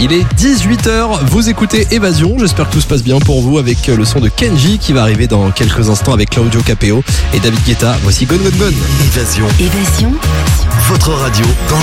Il est 18h, vous écoutez Évasion, j'espère que tout se passe bien pour vous avec le son de Kenji qui va arriver dans quelques instants avec Claudio Capeo et David Guetta. Voici Gone Gone Gone. Évasion. Votre radio dans